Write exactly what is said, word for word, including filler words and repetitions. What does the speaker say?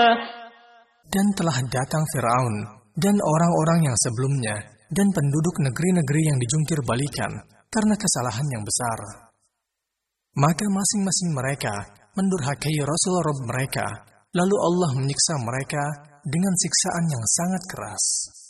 Dan telah datang Firaun dan orang-orang yang sebelumnya dan penduduk negeri-negeri yang dijungkir balikan karena kesalahan yang besar. Maka masing-masing mereka mendurhakai Rasul Rabb mereka, lalu Allah menyiksa mereka dengan siksaan yang sangat keras.